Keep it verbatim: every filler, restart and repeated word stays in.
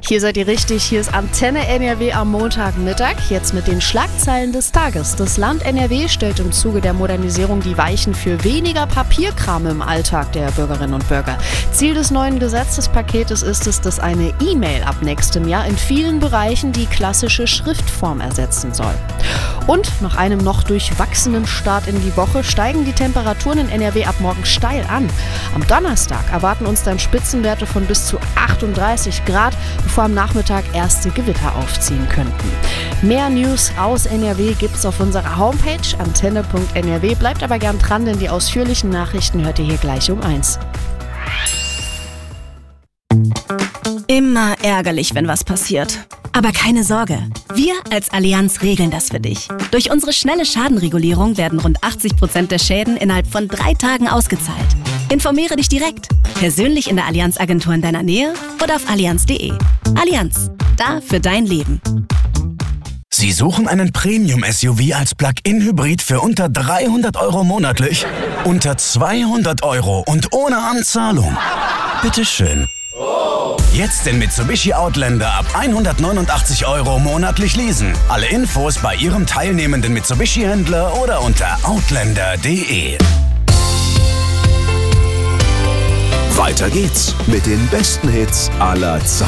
Hier seid ihr richtig, hier ist Antenne N R W am Montagmittag, jetzt mit den Schlagzeilen des Tages. Das Land N R W stellt im Zuge der Modernisierung die Weichen für weniger Papierkram im Alltag der Bürgerinnen und Bürger. Ziel des neuen Gesetzespaketes ist es, dass eine E-Mail ab nächstem Jahr in vielen Bereichen die klassische Schriftform ersetzen soll. Und nach einem noch durchwachsenen Start in die Woche steigen die Temperaturen in N R W ab morgen steil an. Am Donnerstag erwarten uns dann Spitzenwerte von bis zu achtunddreißig Grad, bevor am Nachmittag erste Gewitter aufziehen könnten. Mehr News aus N R W gibt's auf unserer Homepage antenne punkt n r w. Bleibt aber gern dran, denn die ausführlichen Nachrichten hört ihr hier gleich um eins. Immer ärgerlich, wenn was passiert. Aber keine Sorge, wir als Allianz regeln das für dich. Durch unsere schnelle Schadenregulierung werden rund achtzig Prozent der Schäden innerhalb von drei Tagen ausgezahlt. Informiere dich direkt, persönlich in der Allianz-Agentur in deiner Nähe oder auf allianz punkt de. Allianz, da für dein Leben. Sie suchen einen Premium-S U V als Plug-in-Hybrid für unter dreihundert Euro monatlich? Unter zweihundert Euro und ohne Anzahlung? Bitteschön. Jetzt den Mitsubishi Outlander ab hundertneunundachtzig Euro monatlich leasen. Alle Infos bei Ihrem teilnehmenden Mitsubishi-Händler oder unter outlander punkt de. Weiter geht's mit den besten Hits aller Zeiten.